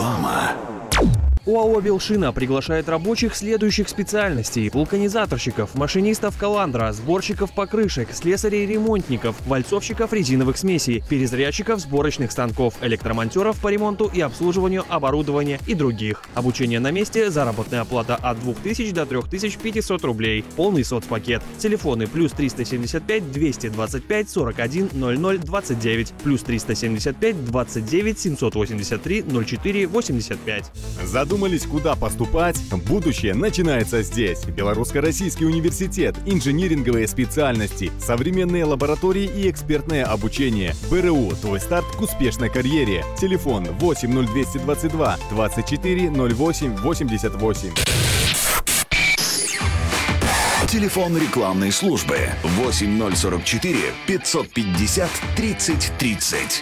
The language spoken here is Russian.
Реклама. ОАО «Белшина» приглашает рабочих следующих специальностей: вулканизаторщиков, машинистов каландра, сборщиков покрышек, слесарей-ремонтников, вальцовщиков резиновых смесей, перезарядчиков сборочных станков, электромонтеров по ремонту и обслуживанию оборудования и других. Обучение на месте, заработная плата от 2000 до 3500 рублей. Полный соцпакет. Телефоны +375 225 41 00 29, +375 29 783 04 85. Задумались, куда поступать? Будущее начинается здесь. Белорусско-Российский университет, инжиниринговые специальности, современные лаборатории и экспертное обучение. БРУ – твой старт к успешной карьере. Телефон 80222 24 08 88. Телефон рекламной службы 8044 550 30 30.